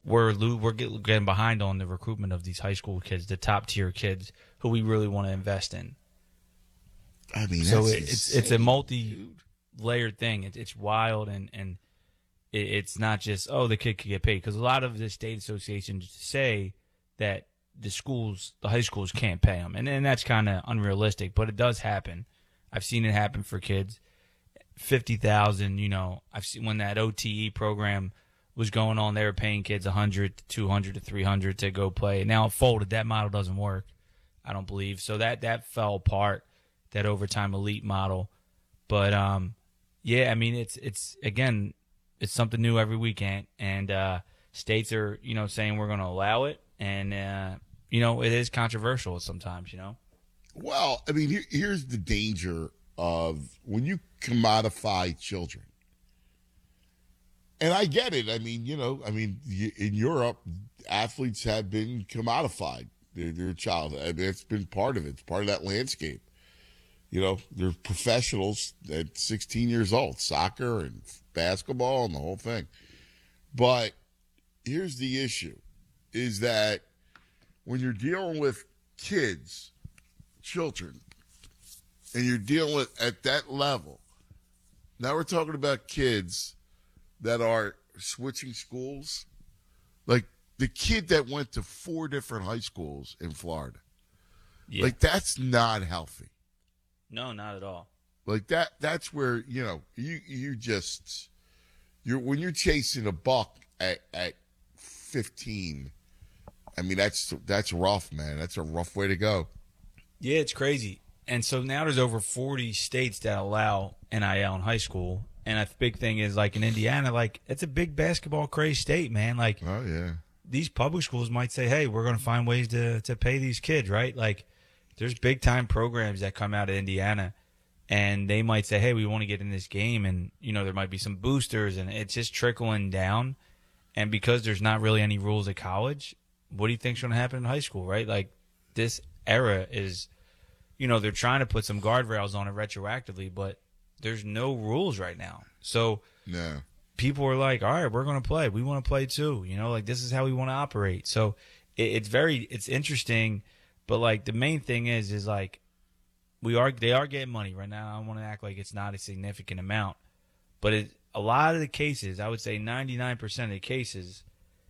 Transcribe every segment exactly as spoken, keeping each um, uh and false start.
we're lo- we're get- getting behind on the recruitment of these high school kids, the top tier kids who we really want to invest in. I mean, so that's it, it's insane, it's a multi dude. layered thing. It, it's wild and and it, it's not just oh the kid could get paid, because a lot of the state associations say that the schools, the high schools, can't pay them, and and that's kind of unrealistic, but it does happen. I've seen it happen for kids. Fifty thousand, you know, I've seen when that O T E program was going on, they were paying kids a hundred to two hundred to three hundred to go play. Now it folded. That model doesn't work, I don't believe. So that that fell apart, that overtime elite model. But um, yeah, I mean it's it's again, it's something new every weekend, and uh, states are you know saying we're going to allow it, and uh, you know it is controversial sometimes, you know. Well, I mean, here, here's the danger of when you commodify children. And I get it. I mean, you know, I mean, in Europe, athletes have been commodified. They're, they're a child. I mean, it's been part of it. It's part of that landscape. You know, they're professionals at sixteen years old, soccer and basketball and the whole thing. But here's the issue, is that when you're dealing with kids, children, and you're dealing with at that level, now we're talking about kids that are switching schools. Like the kid that went to four different high schools in Florida. Yeah. Like that's not healthy. No, not at all. Like that that's where, you know, you you just you're when you're chasing a buck at at fifteen, I mean that's that's rough, man. That's a rough way to go. Yeah, it's crazy. And so now there's over forty states that allow N I L in high school. And a big thing is, like, in Indiana, like, it's a big basketball crazy state, man. Like, oh, yeah. These public schools might say, hey, we're going to find ways to, to pay these kids, right? Like, there's big-time programs that come out of Indiana, and they might say, hey, we want to get in this game. And, you know, there might be some boosters, and it's just trickling down. And because there's not really any rules at college, what do you think's going to happen in high school, right? Like, this era is, you know, they're trying to put some guardrails on it retroactively, but there's no rules right now. So no. People are like, all right, we're going to play. We want to play too. You know, like this is how we want to operate. So it, it's very, it's interesting. But like the main thing is, is like we are, they are getting money right now. I don't want to act like it's not a significant amount. But it, a lot of the cases, I would say ninety-nine percent of the cases,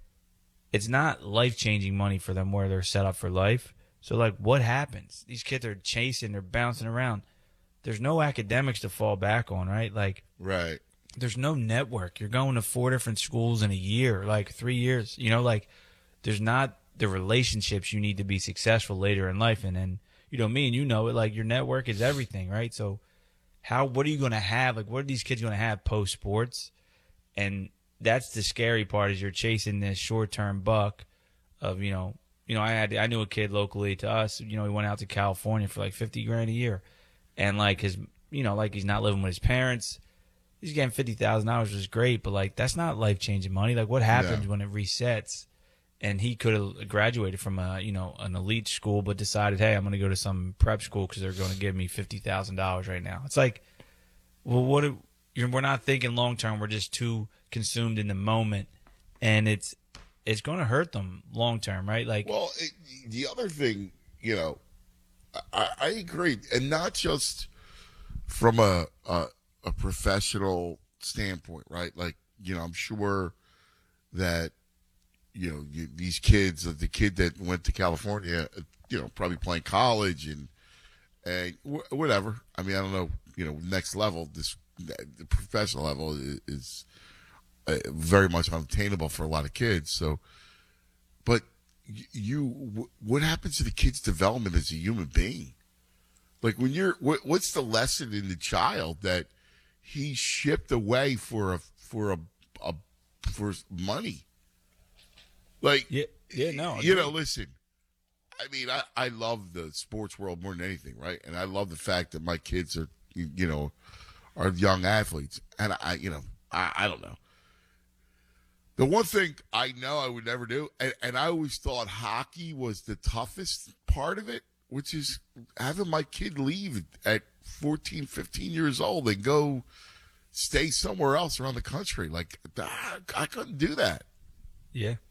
it's not life-changing money for them where they're set up for life. So like what happens? These kids are chasing, they're bouncing around. There's no academics to fall back on, right? Like, right. There's no network. You're going to four different schools in a year, like three years. You know, like, there's not the relationships you need to be successful later in life. And then, you know, me and you know it, like, your network is everything, right? So, how, what are you going to have? Like, what are these kids going to have post sports? And that's the scary part, is you're chasing this short term buck of, you know, you know, I had, I knew a kid locally to us, you know, he went out to California for like fifty grand a year. And, like, his, you know, like, he's not living with his parents. He's getting fifty thousand dollars, which is great, but, like, that's not life-changing money. Like, what happens yeah. when it resets? And he could have graduated from, a, you know, an elite school, but decided, hey, I'm going to go to some prep school because they're going to give me fifty thousand dollars right now. It's like, well, what? Are, you're, we're not thinking long-term. We're just too consumed in the moment, and it's it's going to hurt them long-term, right? Like, well, it, the other thing, you know, I, I agree, and not just from a, a a professional standpoint, right? Like, you know, I'm sure that, you know, you, these kids, the kid that went to California, you know, probably playing college and and wh- whatever. I mean, I don't know, you know, next level, this the professional level is, is uh, very much unattainable for a lot of kids. So, but you, what happens to the kid's development as a human being? Like, when you're, what, what's the lesson in the child that he's shipped away for a for a, a for money? Like, yeah, yeah, no, you know, listen. I mean, I, I love the sports world more than anything, right? And I love the fact that my kids are, you know, are young athletes, and I, you know, I, I don't know. The one thing I know I would never do, and, and I always thought hockey was the toughest part of it, which is having my kid leave at fourteen, fifteen years old and go stay somewhere else around the country. Like, I couldn't do that. Yeah.